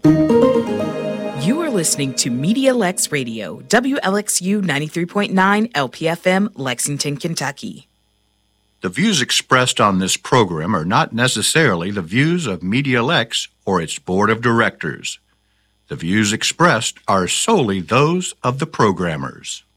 You are listening to MediaLex Radio, WLXU 93.9 LPFM, Lexington, Kentucky. The views expressed on this program are not necessarily the views of MediaLex or its board of directors. The views expressed are solely those of the programmers.